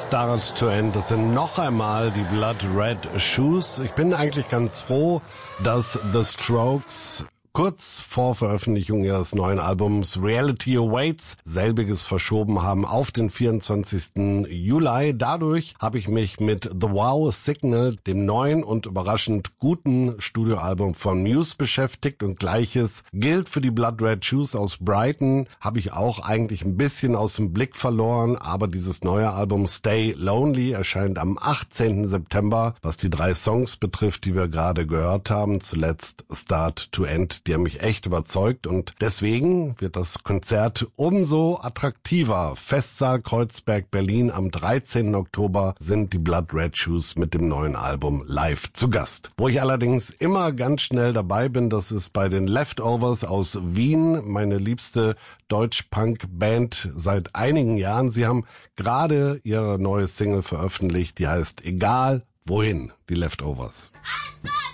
Start to End. Das sind noch einmal die Blood Red Shoes. Ich bin eigentlich ganz froh, dass The Strokes kurz vor Veröffentlichung ihres neuen Albums Reality Awaits selbiges verschoben haben auf den 24. Juli. Dadurch habe ich mich mit The Wow Signal, dem neuen und überraschend guten Studioalbum von Muse beschäftigt, und Gleiches gilt für die Blood Red Shoes aus Brighton. Habe ich auch eigentlich ein bisschen aus dem Blick verloren, aber dieses neue Album Stay Lonely erscheint am 18. September, was die 3 Songs betrifft, die wir gerade gehört haben, zuletzt Start to End. Die haben mich echt überzeugt, und deswegen wird das Konzert umso attraktiver. Festsaal Kreuzberg, Berlin. Am 13. Oktober sind die Blood Red Shoes mit dem neuen Album live zu Gast. Wo ich allerdings immer ganz schnell dabei bin, das ist bei den Leftovers aus Wien, meine liebste Deutsch-Punk-Band seit einigen Jahren. Sie haben gerade ihre neue Single veröffentlicht, die heißt Egal wohin, die Leftovers.